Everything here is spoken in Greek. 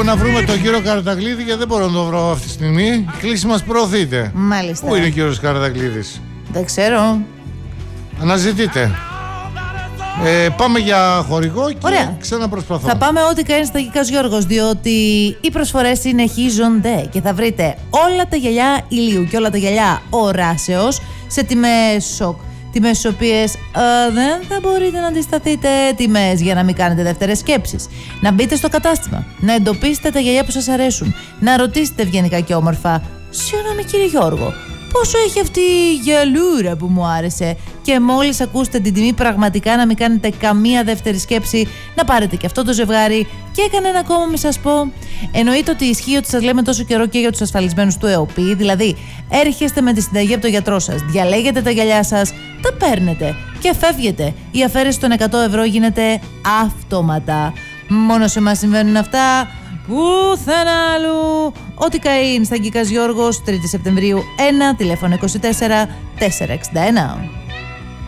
να βρούμε τον κύριο Καρατακλίδη, γιατί δεν μπορώ να τον βρω αυτή τη στιγμή. Η κλίση μας προωθείται. Μάλιστα. Πού είναι ο κύριος Καρατακλίδης? Δεν ξέρω. Αναζητείτε. Πάμε για χορηγό και ωραία. ξαναπροσπαθώ. Θα πάμε ό,τι κάνει στα Κίκας Γιώργος, διότι οι προσφορές συνεχίζονται και θα βρείτε όλα τα γυαλιά ηλίου και όλα τα γυαλιά οράσεως σε τιμές σοκ. Τιμές στις οποίες δεν θα μπορείτε να αντισταθείτε, τιμές για να μην κάνετε δεύτερες σκέψεις. Να μπείτε στο κατάστημα, να εντοπίσετε τα γυαλιά που σας αρέσουν, να ρωτήσετε ευγενικά και όμορφα, συγγνώμη κύριε Γιώργο, πόσο έχει αυτή η γυαλούρα που μου άρεσε? Και μόλις ακούσετε την τιμή, πραγματικά να μην κάνετε καμία δεύτερη σκέψη, να πάρετε και αυτό το ζευγάρι. Και έκανε ένα ακόμα, μη σας πω. Εννοείται ότι ισχύει ότι σας λέμε τόσο καιρό και για τους ασφαλισμένους του ΕΟΠΗ, δηλαδή έρχεστε με τη συνταγή από τον γιατρό σας, διαλέγετε τα γυαλιά σας, τα παίρνετε και φεύγετε. Η αφαίρεση των 100 ευρώ γίνεται αυτόματα. Μόνο σε εμάς συμβαίνουν αυτά. Πουθενά αλλού. Ό,τι καεί στα Κίκας Γιώργος, 3η Σεπτεμβρίου 1, τηλέφωνο 24 461.